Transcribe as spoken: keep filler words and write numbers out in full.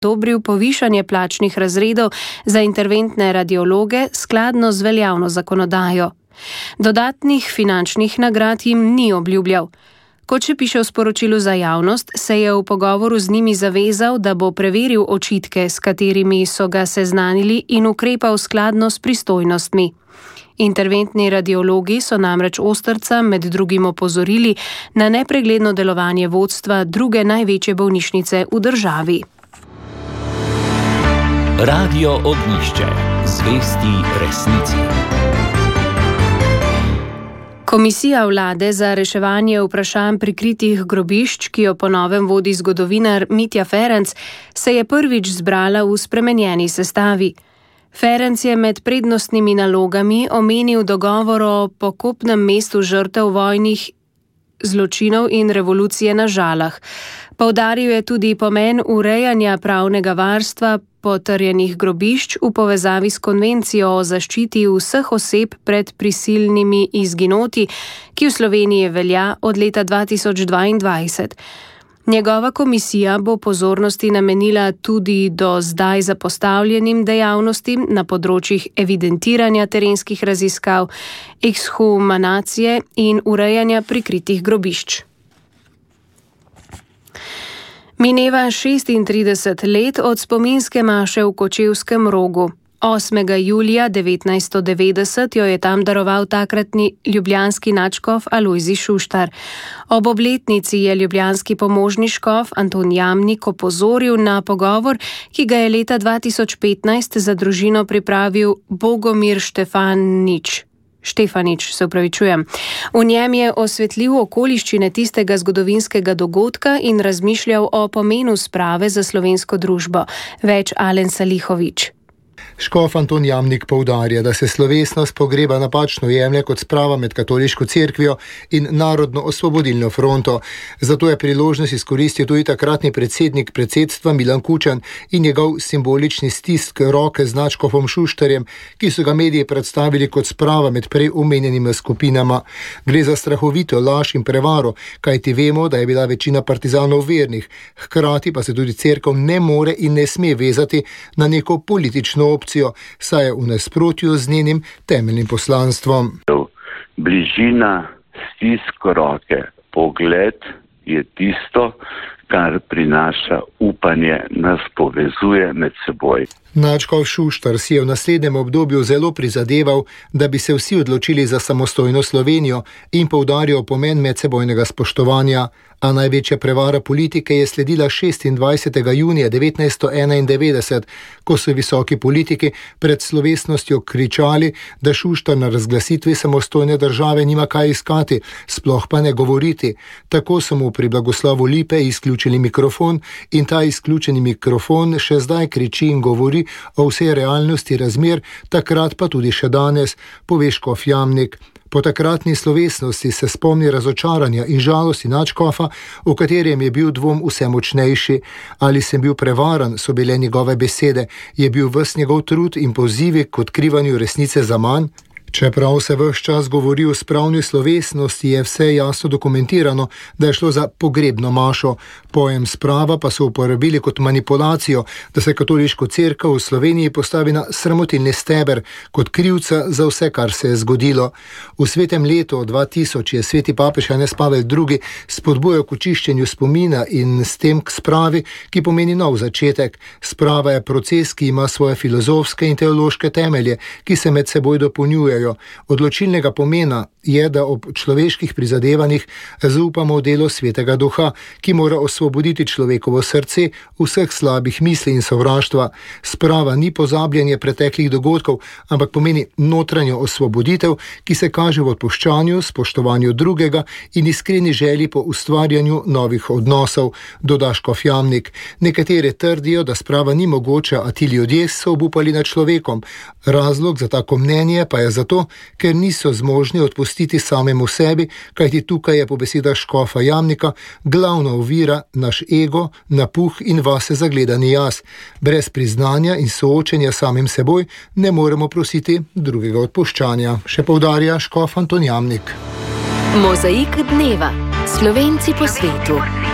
odobril povišanje plačnih razredov za interventne radiologe skladno z veljavno zakonodajo. Dodatnih finančnih nagrad jim ni obljubljal. Kot še piše v sporočilu za javnost, se je v pogovoru z njimi zavezal, da bo preveril očitke, s katerimi so ga seznanili in ukrepal skladno s pristojnostmi. Interventni radiologi so namreč Ostrca med drugim opozorili na nepregledno delovanje vodstva druge največje bolnišnice v državi. Radio Ognjišče. Zvesti resnici. Komisija vlade za reševanje vprašanj prikritih grobišč, ki jo po novem vodi zgodovinar Mitja Ferenc, se je prvič zbrala v spremenjeni sestavi. Ferenc je med prednostnimi nalogami omenil dogovor o pokopnem mestu žrtev vojnih zločinov in revolucije na Žalah. Poudaril je tudi pomen urejanja pravnega varstva potrjenih grobišč v povezavi s konvencijo o zaščiti vseh oseb pred prisilnimi izginoti, ki v Sloveniji velja od leta dva tisoč dvaindvajset. Njegova komisija bo pozornosti namenila tudi do zdaj zapostavljenim dejavnostim na področjih evidentiranja terenskih raziskav, ekshumanacije in urejanja prikritih grobišč. Mineva šestintrideset let od spominske maše v Kočevskem Rogu. osmega julija devetnajststo devetdeset jo je tam daroval takratni ljubljanski nadškof Alojzij Šuštar. Ob obletnici je ljubljanski pomožni škof Anton Jamnik opozoril na pogovor, ki ga je leta dva tisoč petnajst za družino pripravil Bogomir Štefanič. Štefanič, se upravičujem. V njem je osvetlil okoliščine tistega zgodovinskega dogodka in razmišljal o pomenu sprave za slovensko družbo. Več Alen Salihovič. Škof Anton Jamnik poudarja, da se slovesnost pogreba napačno jemlje kot sprava med katoliško cerkvijo in Narodno osvobodilno fronto. Zato je priložnost izkoristil tudi takratni predsednik predsedstva Milan Kučan in njegov simbolični stisk roke z nadškofom Šuštarjem, ki so ga mediji predstavili kot sprava med prej omenjenimi skupinama. Gre za strahovito laž in prevaro, kajti vemo, da je bila večina partizanov vernih, hkrati pa se tudi cerkev ne more in ne sme vezati na neko politično opcijo, saj je v nasprotju z njenim temeljnim poslanstvom. Bližina, stisk roke, pogled je tisto, kar prinaša upanje, nas povezuje med seboj. Nadškof Šuštar si je v naslednjem obdobju zelo prizadeval, da bi se vsi odločili za samostojno Slovenijo in poudaril pomen medsebojnega spoštovanja, a največja prevara politike je sledila šestindvajsetega junija devetnajststo enaindevetdeset, ko so visoki politiki pred slovesnostjo kričali, da Šuštar na razglasitvi samostojne države nima kaj iskati, sploh pa ne govoriti. Tako so mu pri blagoslovu lipe izključili mikrofon in ta izključeni mikrofon še zdaj kriči in govori o vsej realnosti razmer, takrat pa tudi še danes, pove škof Jamnik. Po takratni slovesnosti se spomni razočaranja in žalosti nadškofa, v katerem je bil dvom vse močnejši. Ali sem bil prevaran, so bile njegove besede, je bil ves njegov trud in pozivi k odkrivanju resnice zaman? Čeprav se ves čas govori o spravni slovesnosti, je vse jasno dokumentirano, da je šlo za pogrebno mašo. Pojem sprava pa so uporabili kot manipulacijo, da se katoliško cerkev v Sloveniji postavi na sramotilni steber, kot krivca za vse, kar se je zgodilo. V svetem letu dva tisoč je sveti papež Janez Pavel drugi spodbujal k očiščenju spomina in s tem k spravi, ki pomeni nov začetek. Sprava je proces, ki ima svoje filozofske in teološke temelje, ki se med seboj dopolnjujejo. Odločilnega pomena je, da ob človeških prizadevanjih zaupamo v delo Svetega Duha, ki mora osvoboditi človekovo srce vseh slabih misli in sovraštva. Sprava ni pozabljanje preteklih dogodkov, ampak pomeni notranjo osvoboditev, ki se kaže v odpuščanju, spoštovanju drugega in iskreni želji po ustvarjanju novih odnosov, doda škof Jamnik. Nekateri trdijo, da sprava ni mogoča, a ti ljudje so obupali nad človekom. Razlog za tako mnenje pa je zato, ker niso zmožni odpustiti samemu sebi, kajti tukaj je po besedah škofa Jamnika glavna ovira naš ego, napuh in vase zagledani jaz. Brez priznanja in soočenja samim seboj ne moremo prositi drugega odpuščanja, še poudarja škof Anton Jamnik. Mozaik dneva. Slovenci po svetu.